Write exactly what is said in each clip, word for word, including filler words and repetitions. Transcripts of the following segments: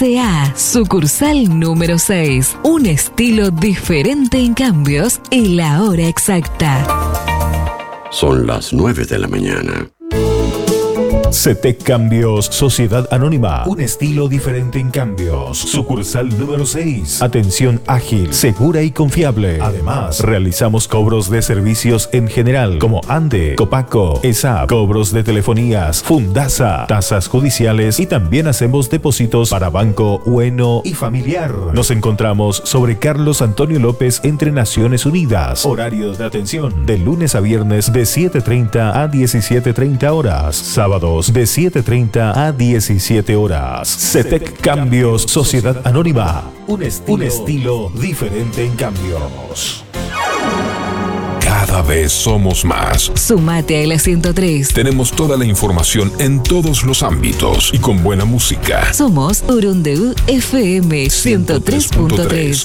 S A, sucursal número seis. Un estilo diferente en cambios y la hora exacta. Son las nueve de la mañana. CETEC Cambios, Sociedad Anónima. Un estilo diferente en cambios. Sucursal número seis. Atención ágil, segura y confiable. Además, realizamos cobros de servicios en general, como ANDE, Copaco, ESAP, cobros de telefonías, Fundasa, tasas judiciales y también hacemos depósitos para Banco Bueno y Familiar. Nos encontramos sobre Carlos Antonio López entre Naciones Unidas. Horario de atención de lunes a viernes de siete treinta a diecisiete treinta horas. Sábados de siete treinta a diecisiete horas. CETEC Cambios, Sociedad Anónima. Un estilo, un estilo diferente en cambios. Cada vez somos más. Sumate a la ciento tres. Tenemos toda la información en todos los ámbitos y con buena música. Somos Urundeu F M ciento tres punto tres.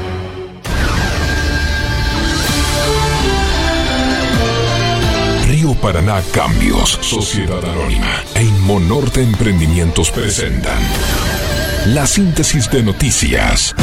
Río Paraná Cambios, Sociedad Anónima e Inmonorte Emprendimientos presentan la síntesis de noticias.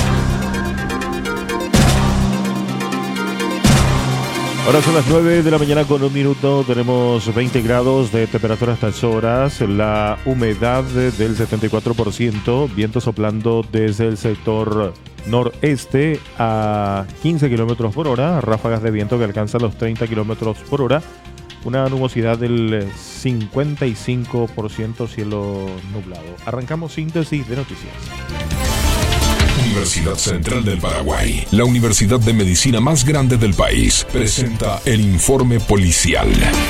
Ahora son las nueve de la mañana con un minuto. Tenemos veinte grados de temperatura a estas horas. La humedad del setenta y cuatro por ciento. Viento soplando desde el sector noreste a quince kilómetros por hora. Ráfagas de viento que alcanzan los treinta kilómetros por hora. Una nubosidad del cincuenta y cinco por ciento, cielo nublado. Arrancamos síntesis de noticias. Universidad Central del Paraguay, la universidad de medicina más grande del país, presenta el informe policial.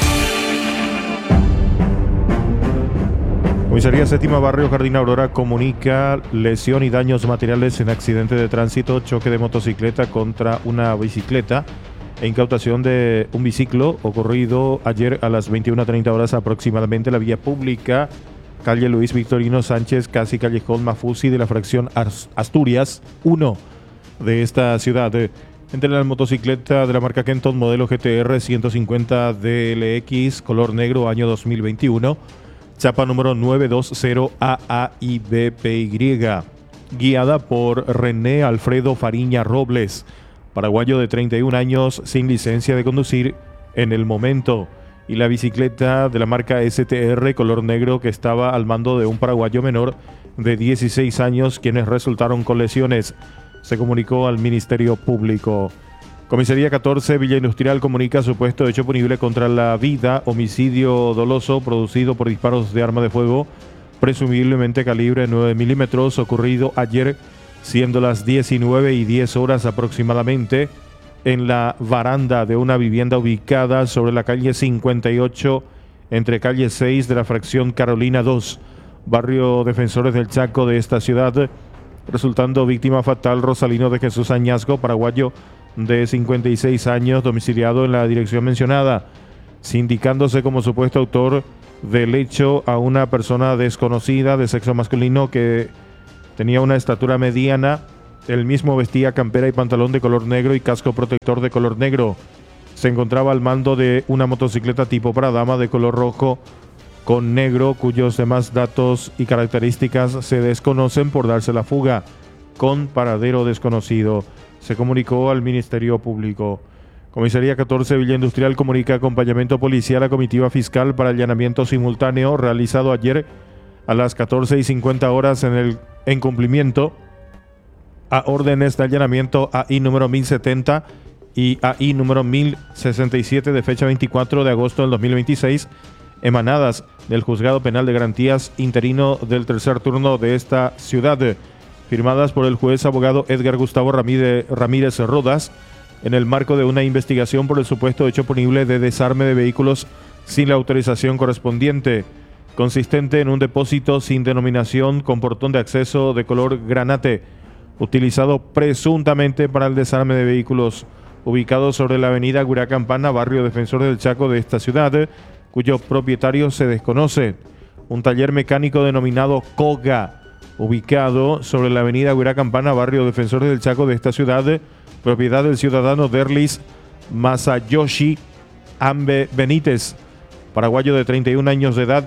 Comisaría Séptima Barrio Jardín Aurora comunica lesión y daños materiales en accidente de tránsito, choque de motocicleta contra una bicicleta e incautación de un biciclo ocurrido ayer a las veintiuna treinta horas aproximadamente en la vía pública, calle Luis Victorino Sánchez, casi callejón Mafusi de la fracción Asturias uno de esta ciudad. Entre la motocicleta de la marca Kenton modelo G T R ciento cincuenta D L X color negro año dos mil veintiuno, chapa número nueve dos cero A A I B P Y, guiada por René Alfredo Fariña Robles, paraguayo de treinta y un años sin licencia de conducir en el momento, y la bicicleta de la marca S T R color negro que estaba al mando de un paraguayo menor de dieciséis años quienes resultaron con lesiones, se comunicó al Ministerio Público. Comisaría catorce Villa Industrial comunica supuesto hecho punible contra la vida, homicidio doloso producido por disparos de arma de fuego, presumiblemente calibre nueve milímetros, ocurrido ayer siendo las diecinueve y diez horas aproximadamente, en la baranda de una vivienda ubicada sobre la calle cincuenta y ocho, entre calle seis de la fracción Carolina dos, barrio Defensores del Chaco de esta ciudad, resultando víctima fatal Rosalino de Jesús Añasco, paraguayo de cincuenta y seis años, domiciliado en la dirección mencionada, sindicándose como supuesto autor del hecho a una persona desconocida de sexo masculino que tenía una estatura mediana. El mismo vestía campera y pantalón de color negro y casco protector de color negro. Se encontraba al mando de una motocicleta tipo para dama de color rojo con negro, cuyos demás datos y características se desconocen por darse la fuga, con paradero desconocido. Se comunicó al Ministerio Público. Comisaría catorce Villa Industrial comunica acompañamiento policial a comitiva fiscal para allanamiento simultáneo realizado ayer a las catorce y cincuenta horas en el en cumplimiento a órdenes de allanamiento A I número mil setenta y A I número mil sesenta y siete de fecha veinticuatro de agosto del dos mil veintiséis, emanadas del Juzgado Penal de Garantías interino del tercer turno de esta ciudad, firmadas por el juez abogado Edgar Gustavo Ramírez, Ramírez Rodas, en el marco de una investigación por el supuesto hecho punible de desarme de vehículos sin la autorización correspondiente, consistente en un depósito sin denominación con portón de acceso de color granate, utilizado presuntamente para el desarme de vehículos, ubicado sobre la avenida Guirá Campana, barrio Defensor del Chaco de esta ciudad, cuyo propietario se desconoce. Un taller mecánico denominado Koga, ubicado sobre la avenida Guirá Campana, barrio Defensor del Chaco de esta ciudad, propiedad del ciudadano Derlis Masayoshi Ambe Benítez, paraguayo de treinta y un años de edad,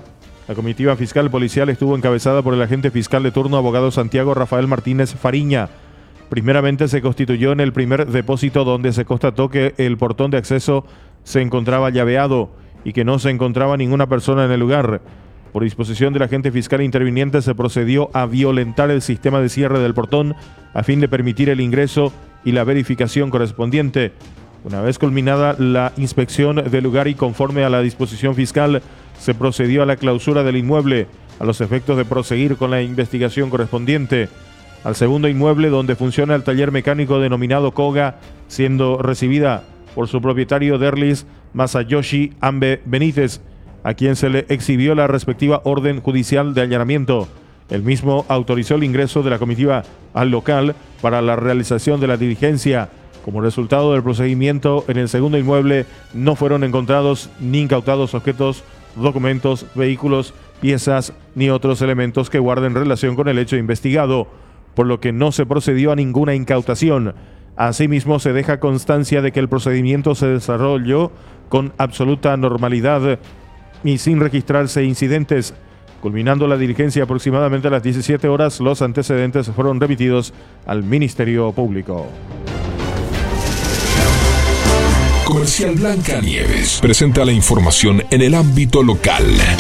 La comitiva fiscal policial estuvo encabezada por el agente fiscal de turno, abogado Santiago Rafael Martínez Fariña. Primeramente se constituyó en el primer depósito, donde se constató que el portón de acceso se encontraba llaveado y que no se encontraba ninguna persona en el lugar. Por disposición del agente fiscal interviniente se procedió a violentar el sistema de cierre del portón a fin de permitir el ingreso y la verificación correspondiente. Una vez culminada la inspección del lugar y conforme a la disposición fiscal, se procedió a la clausura del inmueble a los efectos de proseguir con la investigación correspondiente. Al segundo inmueble, donde funciona el taller mecánico denominado Koga, siendo recibida por su propietario Derlis Masayoshi Ambe Benítez, a quien se le exhibió la respectiva orden judicial de allanamiento. El mismo autorizó el ingreso de la comitiva al local para la realización de la diligencia. Como resultado del procedimiento, en el segundo inmueble no fueron encontrados ni incautados objetos, documentos, vehículos, piezas ni otros elementos que guarden relación con el hecho investigado, por lo que no se procedió a ninguna incautación. Asimismo, se deja constancia de que el procedimiento se desarrolló con absoluta normalidad y sin registrarse incidentes. Culminando la diligencia aproximadamente a las diecisiete horas, los antecedentes fueron remitidos al Ministerio Público. Comercial Blanca Nieves presenta la información en el ámbito local.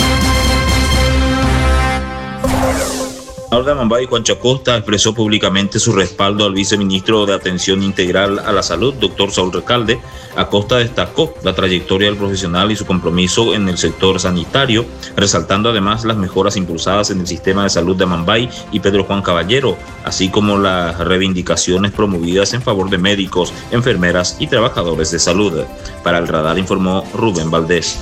El gobernador de Amambay, Juan Chacosta, expresó públicamente su respaldo al viceministro de Atención Integral a la Salud, doctor Saúl Recalde. Acosta destacó la trayectoria del profesional y su compromiso en el sector sanitario, resaltando además las mejoras impulsadas en el sistema de salud de Amambay y Pedro Juan Caballero, así como las reivindicaciones promovidas en favor de médicos, enfermeras y trabajadores de salud. Para el Radar informó Rubén Valdés.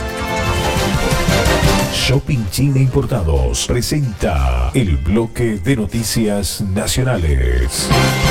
Shopping China Importados presenta el bloque de noticias nacionales.